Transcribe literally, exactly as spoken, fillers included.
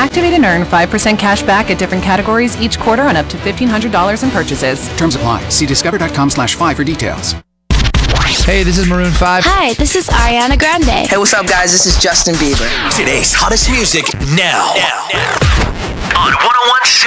Activate and earn five percent cash back at different categories each quarter on up to fifteen hundred dollars in purchases. Terms apply. See discover.com slash five for details. Hey, this is Maroon five. Hi, this is Ariana Grande. Hey, what's up, guys? This is Justin Bieber. Today's hottest music now. now. On one oh one